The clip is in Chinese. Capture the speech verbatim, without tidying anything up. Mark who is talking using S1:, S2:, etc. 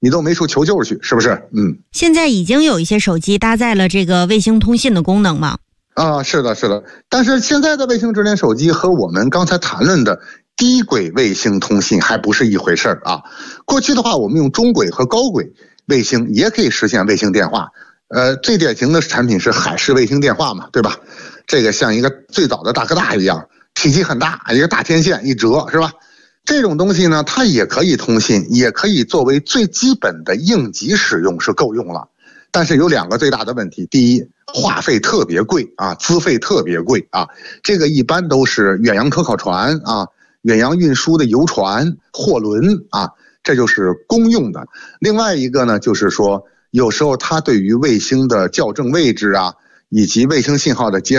S1: 你都没处求救去，是不是？嗯，
S2: 现在已经有一些手机搭载了这个卫星通信的功能吗？
S1: 啊，是的，是的。但是现在的卫星直连手机和我们刚才谈论的低轨卫星通信还不是一回事儿啊。过去的话，我们用中轨和高轨卫星也可以实现卫星电话。呃，最典型的产品是海事卫星电话嘛，对吧？这个像一个最早的大哥大一样，体积很大，一个大天线一折，是吧？这种东西呢，它也可以通信，也可以作为最基本的应急使用，是够用了。但是有两个最大的问题，第一，话费特别贵啊，资费特别贵啊，这个一般都是远洋科考船啊，远洋运输的游船、货轮啊，这就是公用的。另外一个呢，就是说有时候它对于卫星的校正位置啊，以及卫星信号的接